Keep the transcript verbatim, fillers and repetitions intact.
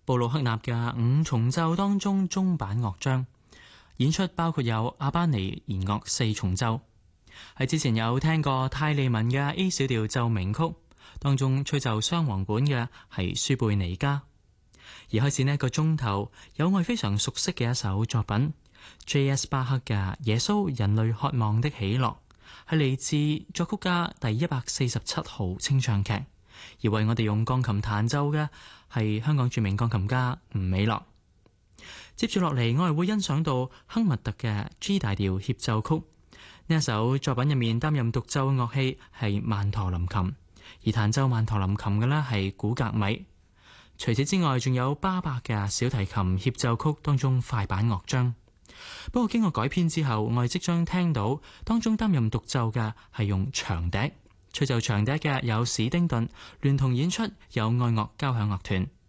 布魯克納嘅五重奏當中中版樂章。演出包括有阿巴尼弦樂四重奏。喺之前有聽過泰利文嘅 A 小調奏鳴曲，當中吹奏雙簧管嘅係舒貝尼加。而開始呢一個鐘頭，有我非常熟悉嘅一首作品 J S 巴克嘅《耶穌人類渴望的喜樂》，係嚟自作曲家第一百四十七號清唱劇，而為我哋用鋼琴彈奏嘅係香港著名鋼琴家吳美樂。接住落嚟，我係會欣賞到亨密特嘅 G 大調協奏曲。呢一首作品入面擔任獨奏樂器係曼陀林琴，而彈奏曼陀林琴嘅呢係古格米。除此之外，仲有巴伯嘅小提琴協奏曲當中快板樂章。不過經過改編之後，我哋即將聽到當中擔任獨奏嘅係用長笛，吹奏長笛嘅有史丁頓，聯同演出有愛樂交響樂團。